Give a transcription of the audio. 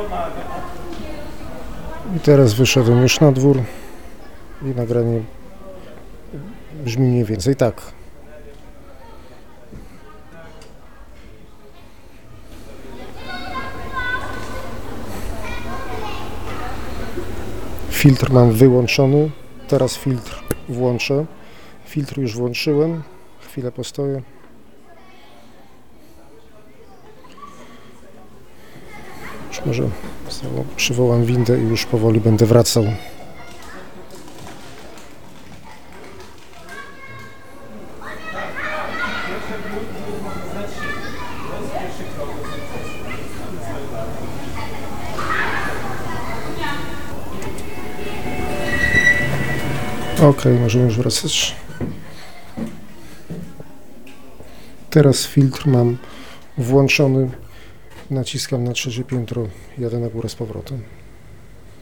I teraz wyszedłem już na dwór i nagranie brzmi mniej więcej tak. Filtr mam wyłączony, teraz filtr włączę. Filtr już włączyłem, chwilę postoję. Już może przywołam windę i już powoli będę wracał. Ok, możemy już wracać. Teraz filtr mam włączony. Naciskam na trzecie piętro, jadę na górę z powrotem.